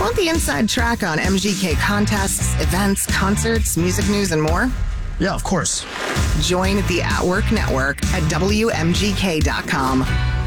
Want the inside track on MGK contests, events, concerts, music news, and more? Yeah, of course. Join the At Work Network at WMGK.com.